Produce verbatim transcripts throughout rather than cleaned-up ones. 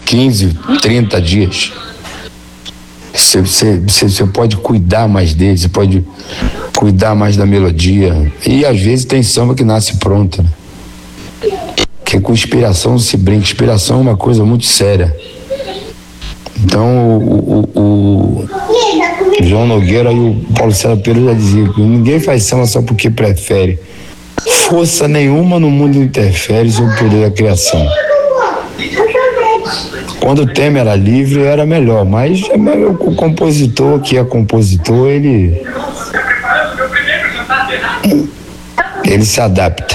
quinze, trinta dias. Você, você, você pode cuidar mais dele, você pode cuidar mais da melodia. E às vezes tem samba que nasce pronta, né? Que com inspiração se brinca. Inspiração é uma coisa muito séria. Então o, o, o João Nogueira e o Paulo César Pereira já diziam que ninguém faz samba só porque prefere. Força nenhuma no mundo interfere sobre o poder da criação. Quando o tema era livre era melhor, mas o compositor que é compositor, ele ele se adapta.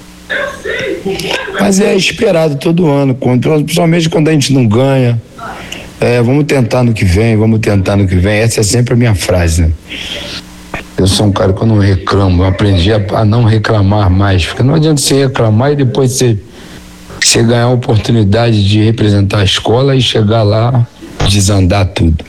Mas é esperado todo ano, principalmente quando a gente não ganha. É, vamos tentar no que vem, vamos tentar no que vem. Essa é sempre a minha frase, né? Eu sou um cara que eu não reclamo, eu aprendi a, a não reclamar mais, porque não adianta você reclamar e depois você, você ganhar a oportunidade de representar a escola e chegar lá, desandar tudo.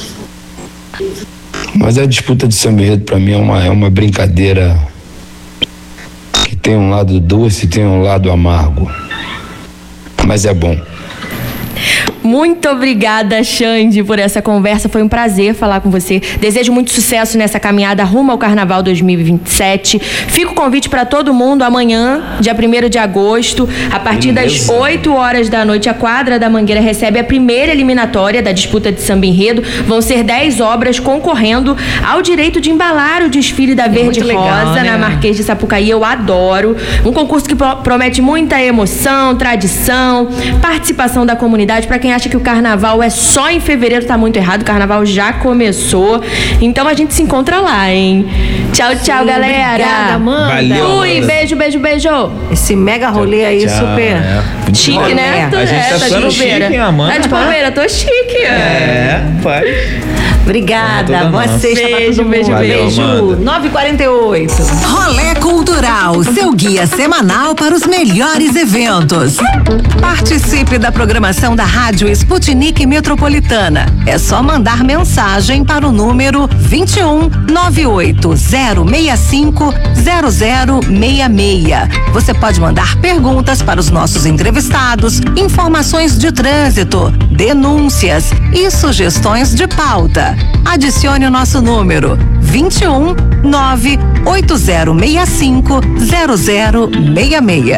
Mas a disputa de samba enredo para mim é uma, é uma brincadeira que tem um lado doce e tem um lado amargo, mas é bom. Muito obrigada, Xande, por essa conversa. Foi um prazer falar com você. Desejo muito sucesso nessa caminhada rumo ao Carnaval dois mil e vinte e sete. Fica o convite para todo mundo amanhã, dia primeiro de agosto, a partir das oito horas da noite, a quadra da Mangueira recebe a primeira eliminatória da disputa de samba enredo. Vão ser dez obras concorrendo ao direito de embalar o desfile da Verde Rosa, legal, né? Na Marquês de Sapucaí. Eu adoro. Um concurso que pro- promete muita emoção, tradição, participação da comunidade. Para quem acha que o carnaval é só em fevereiro, tá muito errado. O carnaval já começou. Então a gente se encontra lá, hein? Tchau, tchau, Sim, galera. Obrigada, Amanda. Valeu. Ui, beijo, beijo, beijo. Esse mega rolê aí, tchau, super é. Chique, rolê. né? A gente tá ficando chique, hein, Amanda? Tá de palmeira, tô chique. É, vai. Obrigada, Toda boa nossa. sexta pra Beijo, todo mundo. beijo, Valeu, Beijo. Amanda. nove e quarenta e oito. Rolê Cultural, seu guia semanal para os melhores eventos. Participe da programação da Rádio Sputnik Metropolitana. É só mandar mensagem para o número vinte e um, nove oito zero seis cinco, zero zero seis seis. Você pode mandar perguntas para os nossos entrevistados, informações de trânsito, denúncias e sugestões de pauta. Adicione o nosso número vinte e um, nove oito zero seis cinco, zero zero seis seis.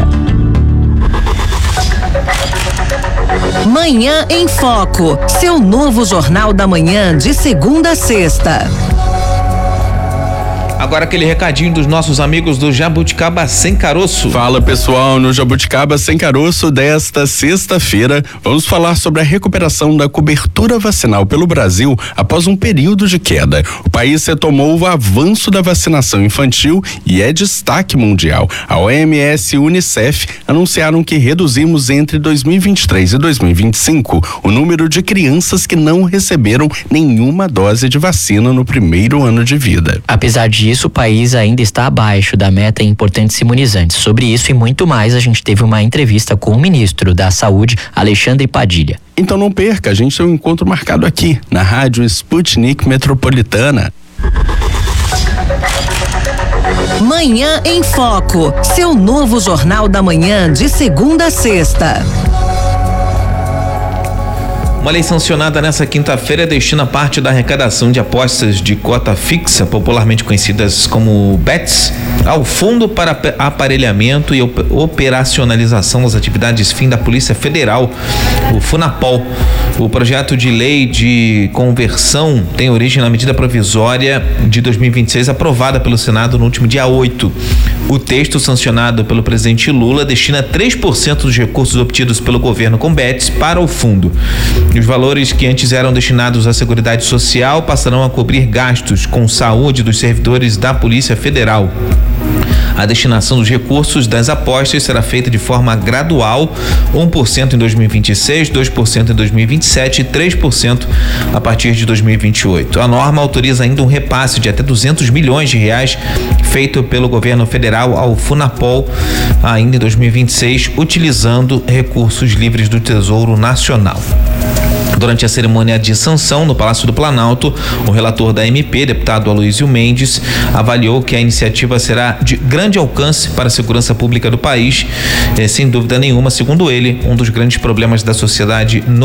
Manhã em Foco, seu novo jornal da manhã de segunda a sexta. Agora aquele recadinho dos nossos amigos do Jabuticaba Sem Caroço. Fala, pessoal, no Jabuticaba Sem Caroço desta sexta-feira vamos falar sobre a recuperação da cobertura vacinal pelo Brasil após um período de queda. O país retomou o avanço da vacinação infantil e é destaque mundial. A O M S e o Unicef anunciaram que reduzimos entre dois mil e vinte e três e dois mil e vinte e cinco o número de crianças que não receberam nenhuma dose de vacina no primeiro ano de vida. Apesar disso, o país ainda está abaixo da meta em importantes imunizantes. Sobre isso e muito mais, a gente teve uma entrevista com o ministro da Saúde, Alexandre Padilha. Então não perca, a gente tem um encontro marcado aqui, na Rádio Sputnik Metropolitana. Manhã em Foco, seu novo jornal da manhã de segunda a sexta. Uma lei sancionada nessa quinta-feira destina parte da arrecadação de apostas de cota fixa, popularmente conhecidas como bets, ao Fundo para Aparelhamento e Operacionalização das Atividades Fim da Polícia Federal, o FUNAPOL. O projeto de lei de conversão tem origem na medida provisória de dois mil e vinte e seis, aprovada pelo Senado no último dia oito. O texto sancionado pelo presidente Lula destina três por cento dos recursos obtidos pelo governo com bets para o fundo. Os valores que antes eram destinados à Seguridade Social passarão a cobrir gastos com saúde dos servidores da Polícia Federal. A destinação dos recursos das apostas será feita de forma gradual, um por cento em dois mil e vinte e seis, dois por cento em dois mil e vinte e sete e três por cento a partir de dois mil e vinte e oito. A norma autoriza ainda um repasse de até duzentos milhões de reais feito pelo governo federal ao FUNAPOL ainda em dois mil e vinte e seis, utilizando recursos livres do Tesouro Nacional. Durante a cerimônia de sanção no Palácio do Planalto, o relator da M P, deputado Aloysio Mendes, avaliou que a iniciativa será de grande alcance para a segurança pública do país. É, sem dúvida nenhuma, segundo ele, um dos grandes problemas da sociedade no